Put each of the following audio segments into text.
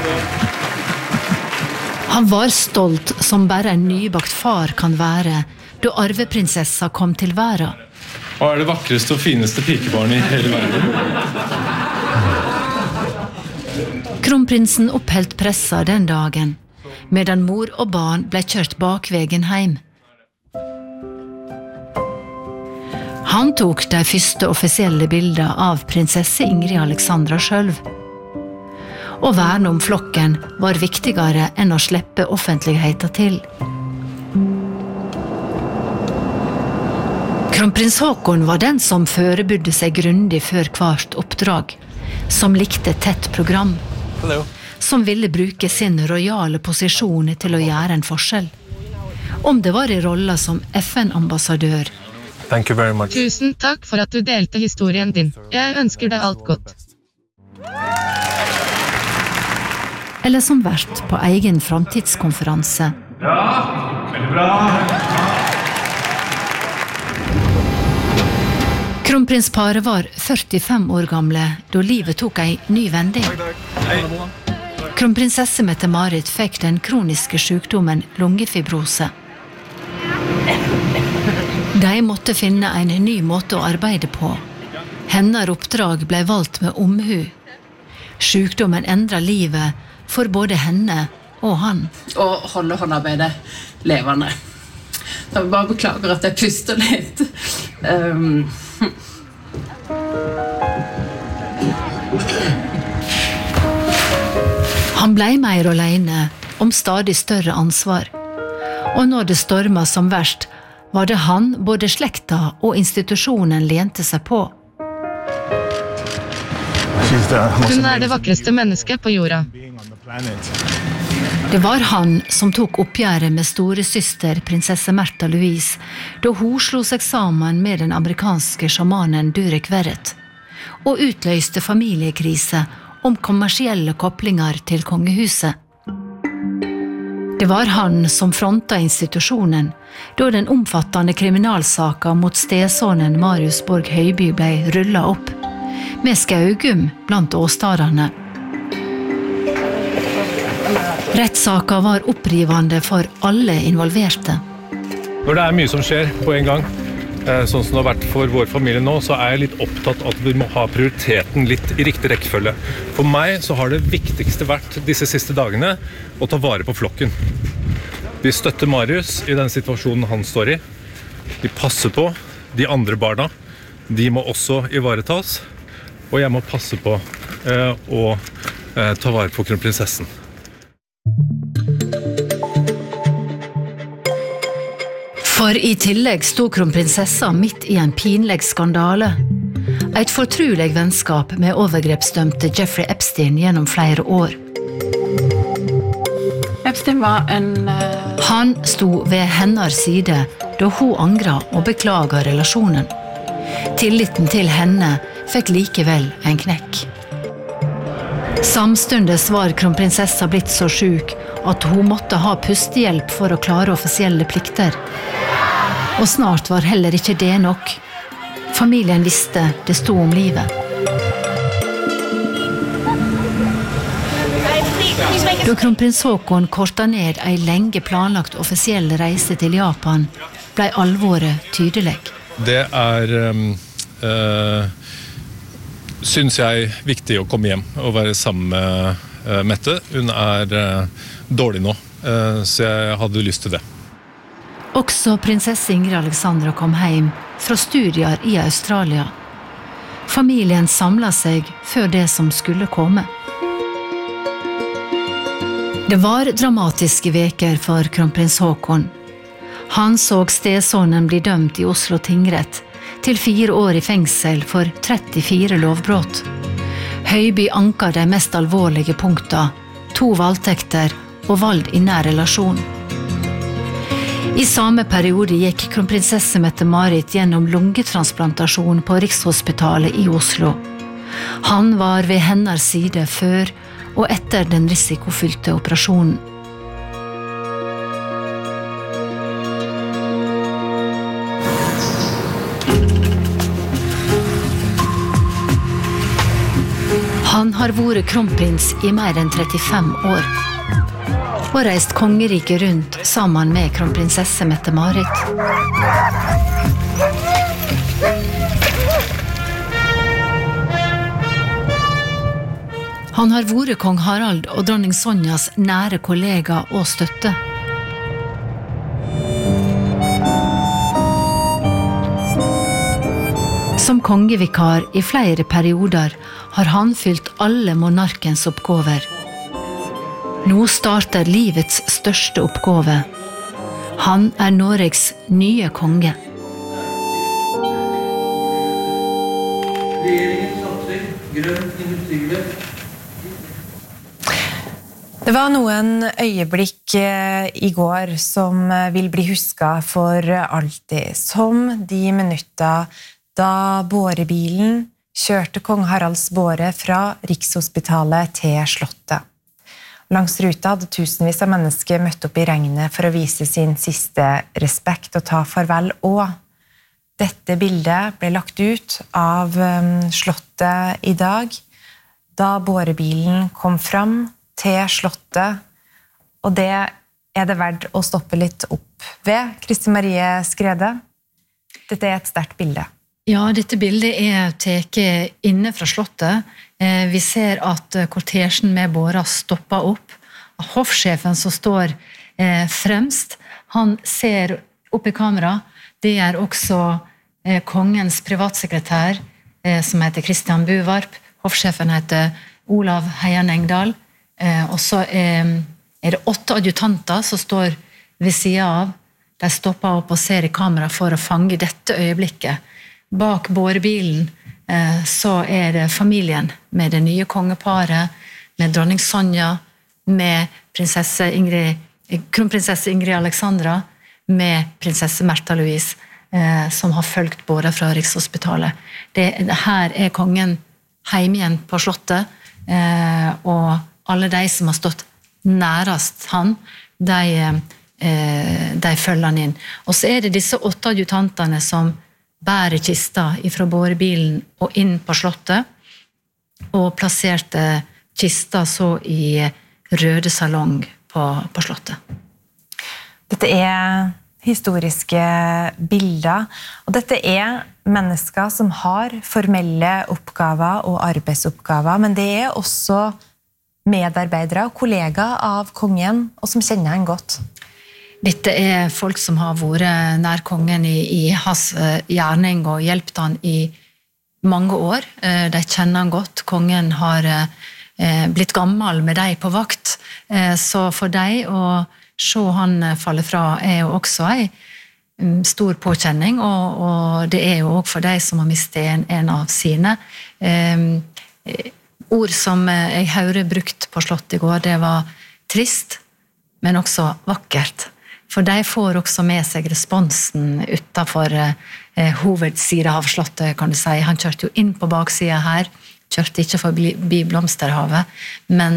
Han var stolt som bare en nybakt far kan være, da arveprinsessa kom til verden. Hva det vakreste og fineste pikebarnet i hele verden? Kronprinsen oppholdt pressa den dagen, medan mor og barn ble kjørt bakvegen hjem. Han tok de første offisielle bilder av prinsesse Ingrid Alexandra selv. Å verne om flokken var viktigere enn å slippe offentligheten til. Kronprins Haakon var den som forberedte seg grundig før hvert oppdrag, som likte tett program, som ville bruke sin rojale posisjon til å gjøre en forskjell. Om det var i rollen som FN-ambassadør. Thank you very much. Tusen takk for at du delte historien din. Jeg ønsker deg alt godt. Eller som vert på egen framtidskonferanse. Ja, veldig bra. Kronprinsparet var 45 år gamle, da livet tok en ny vending. Kronprinsesse Mette-Marit fikk den kroniske sykdommen lungefibrose. De måtte finne en ny måte å arbeide på. Hennes oppdrag ble valgt med omhu. Sykdommen endret livet for både henne og han. Og holde håndarbeidet levende. Jeg bare beklager at jeg puster litt. Han ble mer alene, om stadig større ansvar. Og når det stormet som verst, var det han både slekta og institusjonen lente seg på. Hun det vakreste mennesket på jorda. Det var han som tok oppgjøret med store søster prinsesse Märtha Louise, da hun slo seg sammen med den amerikanske sjamanen Durek Verrett, og utløste familiekrise om kommersielle koblinger til kongehuset. Det var han som fronta institusjonen, da den omfattende kriminalsaka mot stesonen Marius Borg Høiby ble rullet opp, med Skaugum blant åstadene. Rettssaka var opprivende for alle involverte. Når det mye som skjer på en gang, sånn som det har vært for vår familie nå, så jeg litt opptatt av at vi må ha prioriteten litt i riktig rekkefølge. For meg så har det viktigste vært disse siste dagene å ta vare på flokken. Vi støtter Marius i den situasjonen han står i. De passer på de andre barna. De må også ivaretas. Og jeg må passe på å ta vare på kronprinsessen. For i tillegg stod kronprinsessa midt i en pinlig skandale. Et fortrolig vennskap med overgrepsdømte Jeffrey Epstein gjennom flere år. Epstein var Han sto ved hennes side da hun angret og beklaget relasjonen. Tilliten til henne fikk likevel en knekk. Samstundes var kronprinsessa blitt så syk at hun måtte ha pustehjelp for å klare offisielle plikter. Og snart var heller ikke det nok. Familien visste det stod om livet. Da kronprins Haakon kortet ned en lenge planlagt offisiell reise til Japan, ble alvoret tydelig. Det synes jeg viktig å komme hjem og være sammen med Mette. Hun dårlig nå, så jeg hadde lyst til det. Også prinsesse Ingrid Alexandra kom hjem fra studier i Australia. Familien samlet seg før det som skulle komme. Det var dramatiske veker for kronprins Haakon. Han så stesonen bli dømt i Oslo tingrett til 4 år i fengsel for 34 lovbrott. Høiby anket de mest alvorlige punkter, 2 voldtekter og vold i nær relasjon. I samme periode gikk kronprinsesse Mette-Marit gjennom lungetransplantasjon på Rikshospitalet i Oslo. Han var ved hennes side før og etter den risikofylte operasjonen. Han har vært kronprins I mer enn 35 år, og reist kongeriket rundt sammen med kronprinsesse Mette-Marit. Han har vært kong Harald og dronning Sonjas nære kollega og støtte. Som kongevikar I flere perioder har han fylt alle monarkens oppgaver. Nå starter livets største oppgave. Han Norges nye konge. Det var noen øyeblikk I går som vil bli husket for alltid, som de minutter da bårebilen kjørte kong Haralds båre fra Rikshospitalet til Slottet. Langs ruta hadde tusenvis av mennesker møtt opp I regnet for å vise sin siste respekt og ta farvel, og dette bildet ble lagt ut av Slottet I dag, da bårebilen kom fram til Slottet, og det det verdt å stoppe litt opp ved. Kristin Marie Skrede, dette et sterkt bilde. Ja, dette bildet taget inne fra Slottet. Vi ser at kortesjen med båra stopper opp. Hoffsjefen som står fremst, han ser opp I kamera. Det også kongens privatsekretær, som heter Christian Buvarp. Hoffsjefen heter Olav Heian Engdahl. Og så det 8 adjutanter som står ved siden av. De stopper opp og ser I kamera for å fange dette øyeblikket. Bak bårebilen så det familien med det nye kongeparet, med dronning Sonja, med kronprinsesse Ingrid Alexandra, med prinsesse Märtha Louise, som har følgt båda fra Rikshospitalet. Her kongen hjemme igjen på Slottet, og alle de som har stått nærest han, de følger han inn. Og så det disse 8 adjutantene som bærer kista fra bårebilen og inn på Slottet, og plasserte kista så I røde salong på Slottet. Dette historiske bilder, og dette mennesker som har formelle oppgaver og arbeidsoppgaver, men det også medarbeidere og kollegaer av kongen, og som kjenner han godt. Dette folk som har vært nær kongen I hans gjerning og hjulpet han I mange år. De kjenner han godt. Kongen har blitt gammel med dem på vakt, så for dem å se han falle fra jo også en stor påkjenning, og det jo også for dem som har mistet en av sine. Ord som jeg hørte brukt på Slottet I går, det var trist, men også vakkert. For de får også med seg responsen utenfor hovedsiden av Slottet, kan du si. Han kjørte jo inn på baksiden her, kjørte ikke forbi Blomsterhavet, men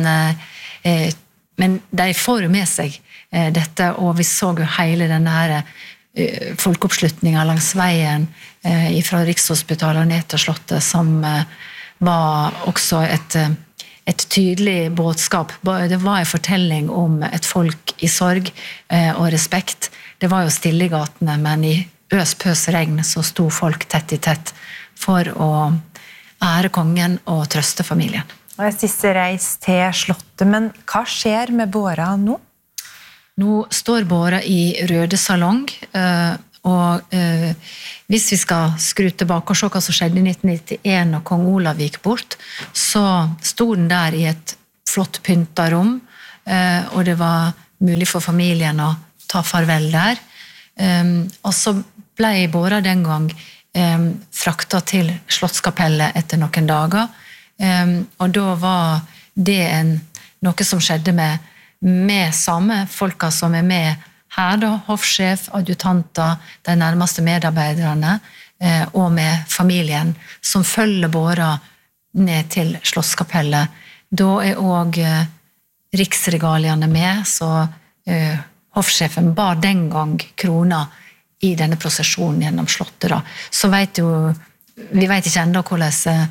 de får jo med seg dette, og vi så jo hele denne her folkeoppslutningen langs veien fra Rikshospitalet ned til Slottet, som var også et tydelig budskap. Det var en fortelling om et folk I sorg og respekt. Det var jo stille I gatene, men I øs-pøs regn så sto folk tett I tett for å ære kongen og trøste familien. Og siste reis til Slottet, men hva skjer med båra nå? Nå står båra I røde salong, og hvis vi skal skru tilbake og se hva som skjedde I 1991 når kong Olav gikk bort, så stod den der I et flott pynta rom, og det var mulig for familien å ta farvel der. Og så ble båra den gang fraktet til Slottskapellet etter noen dager, og da var det noe som skjedde med samme folka som med her da, hoffsjef, adjutanter, de nærmeste medarbeiderne, og med familien, som følger båra ned til Slottskapellet. Da også riksregaliene med, så hoffsjefen bar den gang krona I denne prosesjonen gjennom Slottet. Da. Så vi vet ikke enda hvordan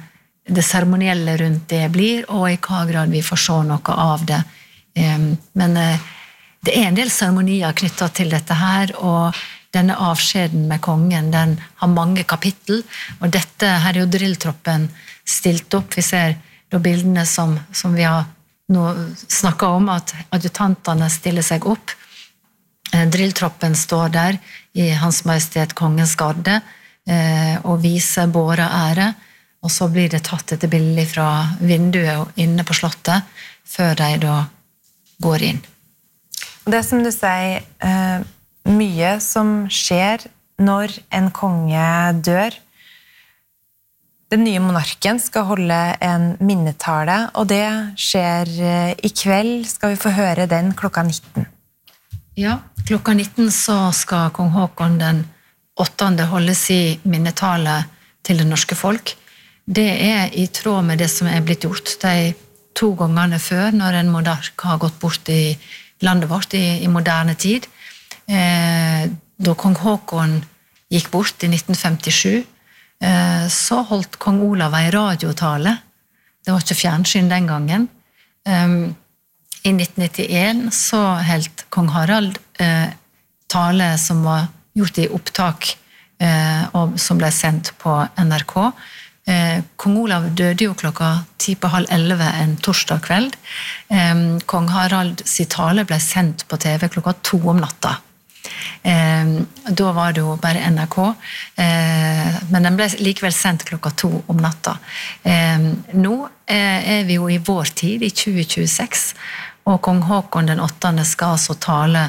det seremonielle rundt det blir, og i hva grad vi får se noe av det. Men det en del seremonier knyttet til dette her, og denne avskjeden med kongen, den har mange kapittel, og dette her er jo drilltroppen stilt opp. Vi ser da bildene som vi har nå snakket om, at adjutantene stiller seg opp. Drilltroppen står der i Hans Majestet Kongens garde og viser båra ære, og så blir det tatt et bilde fra vinduet inne på slottet før de da går inn. Det som du sier, mye som skjer når en konge dør. Den nye monarken skal holde en minnetale, og det skjer i kveld. Skal vi få høre den klokka 19? Ja, klokka 19 så skal kong Håkon den 8. holde sin minnetale til det norske folk. Det i tråd med det som blitt gjort de 2 gangene før, når en monark har gått bort i landet vårt i moderne tid. Da kong Håkon gikk bort i 1957, så holdt kong Olav en radiotale. Det var ikke fjernsyn den gangen. I 1991 så holdt kong Harald tale som var gjort i opptak, og som ble sendt på NRK. Kong Olav døde jo klokka 10:30 en torsdag kveld. Kong Harald sin tale ble sendt på TV klokka 2 om natta. Da var det jo bare NRK, men den ble likevel sendt klokka 2 om natta. Nå vi jo i vår tid, i 2026, og kong Håkon den 8. skal altså tale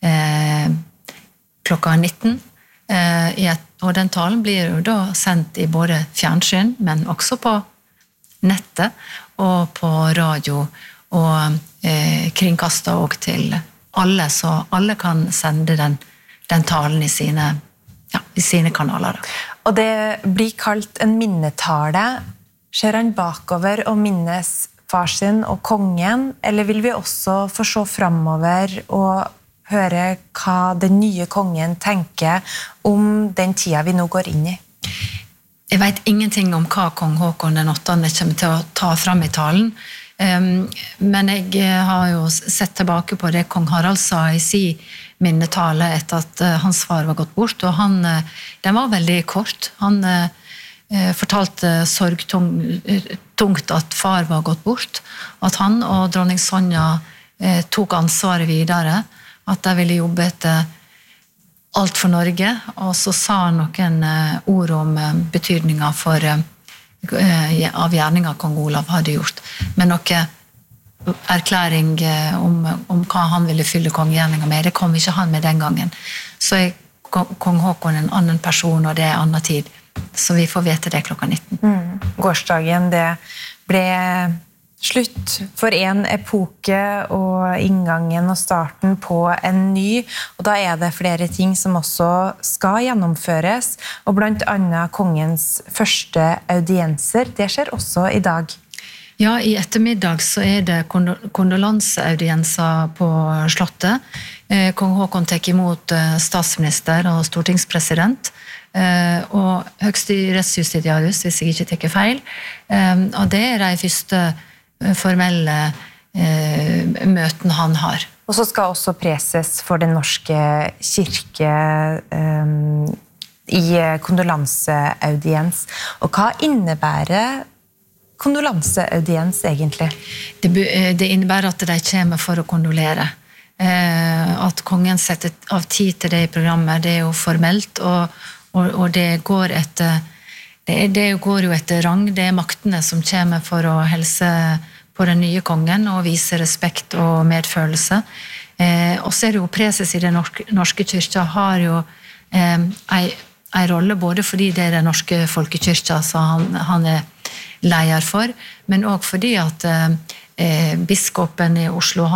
klokka 19, og den talen blir jo da sendt i både fjernsyn, men også på nettet og på radio, og kringkastet også til alle, så alle kan sende den talen i sine kanaler. Og det blir kalt en minnetale. Ser han bakover og minnes far sin og kongen, eller vil vi også få se fremover og høre hva den nye kongen tenker om den tida vi nå går inn i? Jeg vet ingenting om hva kong Håkon den 8. kommer til å ta fram i talen, men jeg har jo sett tilbake på det kong Harald sa i sin minnetale etter at hans far var gått bort, og den var veldig kort. Han fortalte sorgtungt at far var gått bort, at han og dronning Sonja tok ansvaret videre, at de ville jobbe etter alt for Norge, og så sa han noen ord om betydningen av gjerninga kong Olav hadde gjort, men noe erklæring om hva han ville fylle kongegjerninga med, det kom ikke han med den gangen. Så kong Håkon en annen person, og det en annen tid, så vi får vite det klokka 19. Gårsdagen, det ble slutt for en epoke og inngangen og starten på en ny, og da det flere ting som også skal gjennomføres, og blant annet kongens første audienser. Det skjer også i dag. Ja, i ettermiddag så det kondolanseaudienser på slottet. Kong Håkon tar imot statsminister og stortingspresident, og høgsterettsjustitiarius, hvis jeg ikke tar feil. Og det de første formelle møten han har. Og så skal også preses for den norske kirke i kondolanseaudiens. Og hva innebærer kondolanseaudiens egentlig? Det innebærer at de kommer for å kondolere. At kongen setter av tid til det i programmet, det jo formelt, og det går etter det går jo etter rang, det maktene som kommer for å helse på den nye kongen og vise respekt og medfølelse. Og så det jo preses i den norske kyrkja har jo en rolle, både fordi det den norske folkekyrkja som han leder for, men også fordi at biskopen i Oslo